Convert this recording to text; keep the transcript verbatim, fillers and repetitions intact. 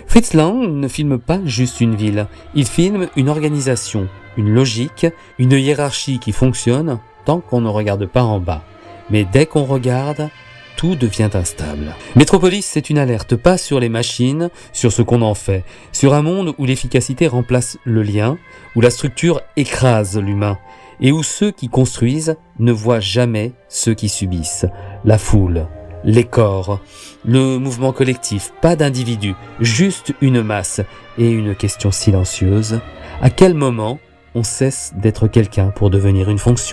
Fritz Lang ne filme pas juste une ville, il filme une organisation, une logique, une hiérarchie qui fonctionne tant qu'on ne regarde pas en bas. Mais dès qu'on regarde, tout devient instable. Metropolis, c'est une alerte, pas sur les machines, sur ce qu'on en fait, sur un monde où l'efficacité remplace le lien, où la structure écrase l'humain, et où ceux qui construisent ne voient jamais ceux qui subissent, la foule, les corps, le mouvement collectif, pas d'individu, juste une masse et une question silencieuse. À quel moment on cesse d'être quelqu'un pour devenir une fonction ?